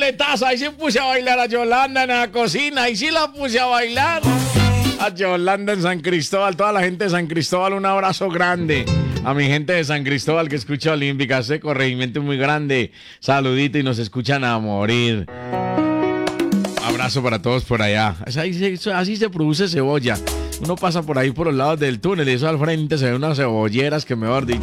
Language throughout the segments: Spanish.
coletazo. Ahí sí puse a bailar a Yolanda en la cocina. Ahí sí la puse a bailar. A Yolanda en San Cristóbal. Toda la gente de San Cristóbal, un abrazo grande. A mi gente de San Cristóbal que escucha Olímpica. Ese corregimiento muy grande. Saludito y nos escuchan a morir. Abrazo para todos por allá. Así se produce cebolla. Uno pasa por ahí por los lados del túnel y eso al frente se ven unas cebolleras que mejor dicho.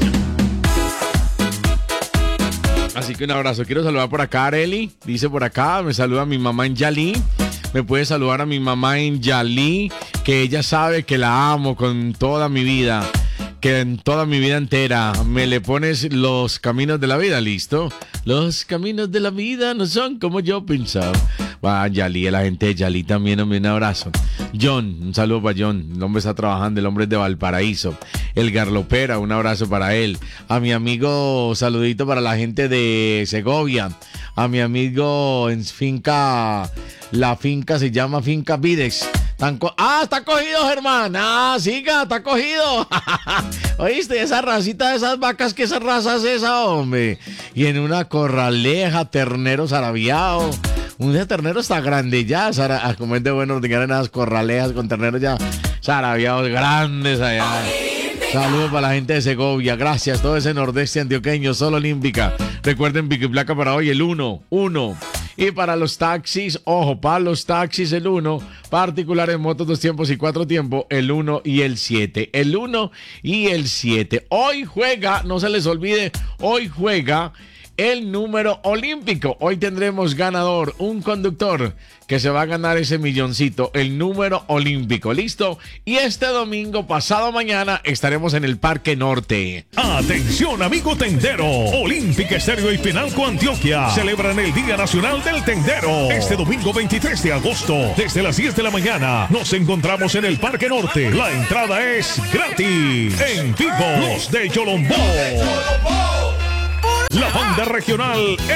Así que un abrazo. Quiero saludar por acá a Areli. Dice por acá, me saluda mi mamá en Yalí. Me puede saludar a mi mamá en Yalí, que ella sabe que la amo con toda mi vida. Que en toda mi vida entera me le pones los caminos de la vida, ¿listo? Los caminos de la vida no son como yo pensaba. Va, Yalí, a la gente de Yalí también, un abrazo. John, un saludo para John. El hombre está trabajando, el hombre es de Valparaíso. El Garlopera, un abrazo para él. A mi amigo, saludito para la gente de Segovia. A mi amigo en finca, la finca se llama Finca Videx. Está cogido, Germán. Siga, está cogido. Oíste, esa racita de esas vacas, ¿qué esa raza es esa, hombre? Y en una corraleja, ternero zarabiado. Un día ternero está grande ya, como es de bueno ordeñar en las corralejas con terneros ya zarabiados grandes allá. Saludos para la gente de Segovia, gracias, todo ese nordeste antioqueño, solo Olímpica. Recuerden, pico y placa para hoy, el 1. Y para los taxis, ojo, para los taxis el 1, particulares, motos 2 tiempos y 4 tiempos, el 1 y el 7. El 1 y el 7. Hoy juega, no se les olvide, hoy juega el número olímpico. Hoy tendremos ganador, un conductor que se va a ganar ese milloncito, el número olímpico. ¿Listo? Y este domingo, pasado mañana, estaremos en el Parque Norte. Atención, amigo tendero. Olímpica Estéreo y Penalco Antioquia celebran el Día Nacional del Tendero. Este domingo 23 de agosto, desde las 10 de la mañana, nos encontramos en el Parque Norte. La entrada es gratis. En vivo, los de Yolombó. La banda regional